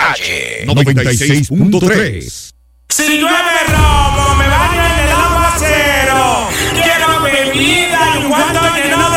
calle 96.3. Si llueve robo, me baño en el aguacero. Quiero bebida y un cuarto lleno